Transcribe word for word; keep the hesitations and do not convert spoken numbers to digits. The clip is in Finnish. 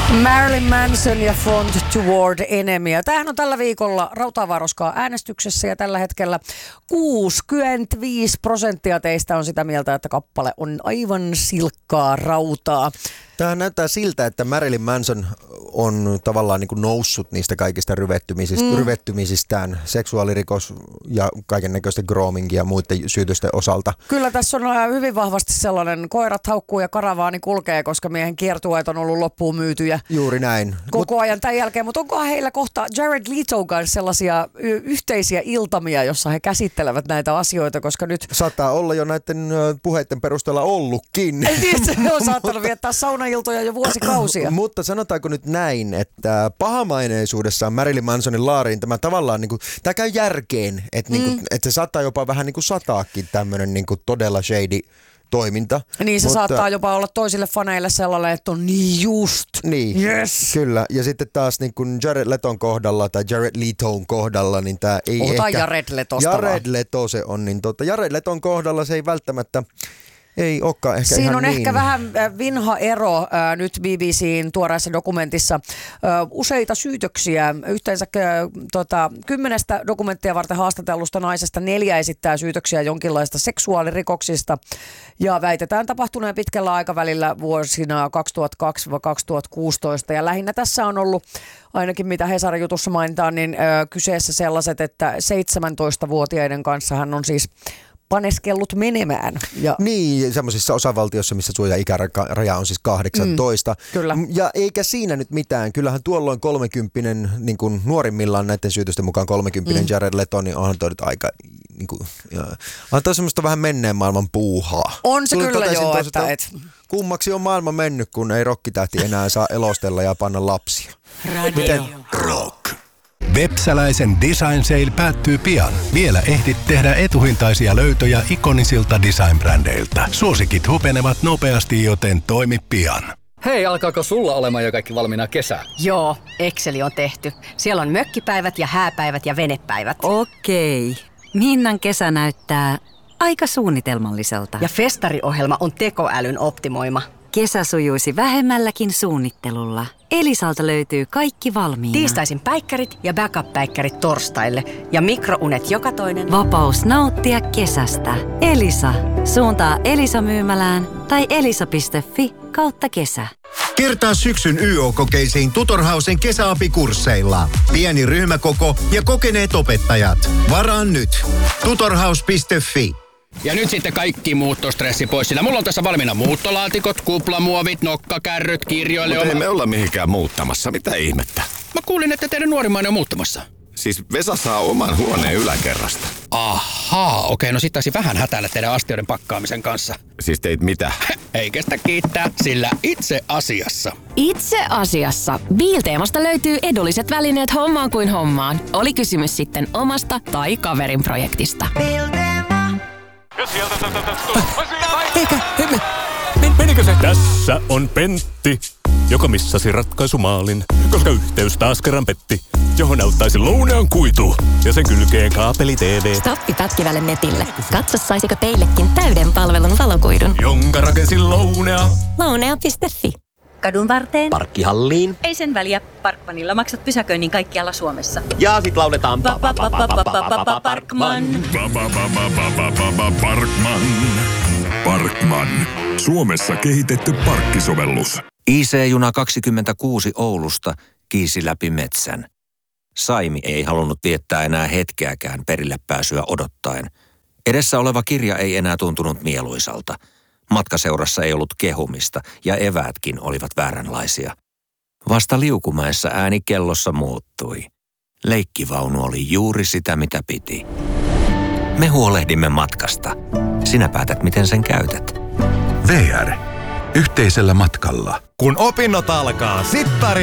Marilyn Manson ja Front Toward Enemy. Tämähän on tällä viikolla Rautavaaroskaa äänestyksessä ja tällä hetkellä kuusikymmentäviisi prosenttia teistä on sitä mieltä, että kappale on aivan silkkaa rautaa. Tämä näyttää siltä, että Marilyn Manson on tavallaan niin kuin noussut niistä kaikista ryvettymisistä, mm. ryvettymisistään, seksuaalirikos ja kaiken näköistä grooming ja muiden syytösten osalta. Kyllä tässä on hyvin vahvasti sellainen koirat haukkuu ja karavaani kulkee, koska miehen kiertueet on ollut loppuun myytyjä. Juuri näin. Koko Mut, ajan tämän jälkeen, mutta onkohan heillä kohta Jared Leton kanssa sellaisia y- yhteisiä iltamia, jossa he käsittelevät näitä asioita, koska nyt... Saattaa olla jo näiden puheiden perusteella ollutkin. Se on saattanut viettää saunailtoja jo vuosikausia. Mutta sanotaanko nyt näin, että pahamaineisuudessaan Marilyn Mansonin laariin tämä tavallaan, niin kuin, tämä käy järkeen, että, mm. niin kuin, että se saattaa jopa vähän niin kuin sataakin tämmöinen niin kuin todella shady toiminta. Niin se mutta, saattaa jopa olla toisille faneille sellainen, että on niin just. Niin, yes. Kyllä. Ja sitten taas niin kuin Jared Leton kohdalla tai Jared Leton kohdalla, niin tämä ei Otan ehkä... Jared Letosta Jared Leto se on, niin tota, Jared Leton kohdalla se ei välttämättä... Ei olekaan ehkä Siinä ihan on niin. ehkä vähän vinha ero äh, nyt B B C:n tuoreessa dokumentissa. Äh, useita syytöksiä. Yhteensä äh, tota, kymmenestä dokumenttia varten haastatellusta naisesta neljä esittää syytöksiä jonkinlaista seksuaalirikoksista. Ja väitetään tapahtuneen pitkällä aikavälillä vuosina kaksituhattakaksi kaksituhattakuusitoista. Ja lähinnä tässä on ollut, ainakin mitä Hesarin jutussa mainitaan, niin äh, kyseessä sellaiset, että seitsemäntoistavuotiaiden kanssa hän on siis... paneskellut menemään. Ja niin, semmoisissa osavaltioissa, missä suoja-ikäraja on siis kahdeksantoista. Mm, kyllä. Ja eikä siinä nyt mitään. Kyllähän tuolloin kolmekymppinen, niin kuin nuorimmillaan näiden syytösten mukaan kolmekymppinen mm. Jared Leto, niin onhan toi nyt aika, niin kuin, on toi semmoista vähän menneen maailman puuhaa. On se Tuli kyllä joo, että... Et... Kummaksi on maailma mennyt, kun ei rokkitähti enää saa elostella ja panna lapsia. Radio. Miten? Rock. Vepsäläisen Design Sale päättyy pian. Vielä ehdit tehdä etuhintaisia löytöjä ikonisilta design-brändeiltä. Suosikit hupenevat nopeasti, joten toimi pian. Hei, alkaako sulla olemaan jo kaikki valmiina kesää? Joo, Exceli on tehty. Siellä on mökkipäivät ja hääpäivät ja venepäivät. Okei. Minnan kesä näyttää aika suunnitelmalliselta. Ja festariohjelma on tekoälyn optimoima. Kesä sujuisi vähemmälläkin suunnittelulla. Elisalta löytyy kaikki valmiina. Tiistaisin päikkärit ja backup-päikkärit torstaille ja mikrounet joka toinen. Vapaus nauttia kesästä. Elisa. Suuntaa Elisa-myymälään tai elisa piste fi kautta kesä. Kertaa syksyn Y O-kokeisiin Tutorhausen kesäapikursseilla. Pieni ryhmäkoko ja kokeneet opettajat. Varaa nyt. tutorhaus piste fi. Ja nyt sitten kaikki muuttostressi pois, sillä mulla on tässä valmiina muuttolaatikot, kuplamuovit, nokkakärryt, kirjoille... Mutta oma... ei me olla mihinkään muuttamassa, mitä ihmettä? Mä kuulin, että teidän nuorimmainen on muuttamassa. Siis Vesa saa oman huoneen yläkerrasta. Ahaa, okei, no sit taisi vähän hätäillä teidän astioiden pakkaamisen kanssa. Siis teit mitä? Ei kestä kiittää, sillä itse asiassa. Itse asiassa. Biilteemasta löytyy edulliset välineet hommaan kuin hommaan. Oli kysymys sitten omasta tai kaverin projektista. Eikä, emme. Men, menikö se? Tässä on Pentti, joka missasi ratkaisumaalin, koska yhteys taas kerran petti, johon auttaisi Lounean kuitu ja sen kylkeen kaapeli T V. Stoppi pätkivälle netille. Katso, saisiko teillekin täyden palvelun valokuidun. Jonka rakensi Lounea. Lounea piste fi. Kadun varteen. Parkkihalliin. Ei sen väliä. Parkmanilla maksat pysäköinnin kaikkialla Suomessa. Ja sit lauletaan Parkman. Parkman. Parkman. Suomessa kehitetty parkkisovellus. I C-juna kaksikymmentäkuusi Oulusta kiisi läpi metsän. Saimi ei halunnut viettää enää hetkeäkään perille pääsyä odottaen. Edessä oleva kirja ei enää tuntunut mieluisalta. Matkaseurassa ei ollut kehumista ja eväätkin olivat vääränlaisia. Vasta Liukumäessä ääni kellossa muuttui. Leikkivaunu oli juuri sitä, mitä piti. Me huolehdimme matkasta. Sinä päätät, miten sen käytät. V R. Yhteisellä matkalla. Kun opinnot alkaa, sittari